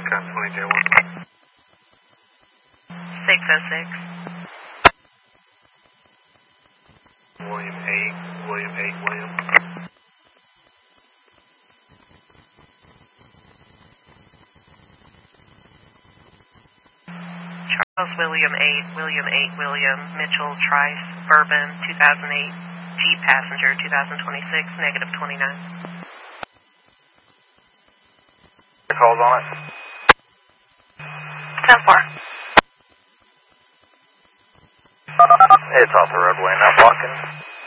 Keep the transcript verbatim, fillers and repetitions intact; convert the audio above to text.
ten twenty-two. six oh six. William eight, William eight, William. Charles William eight, William eight, William, Mitchell Trice, Bourbon, two thousand eight, Jeep passenger, two thousand twenty-six, negative twenty-nine. Calls on it. ten four. It's off the roadway, not blocking.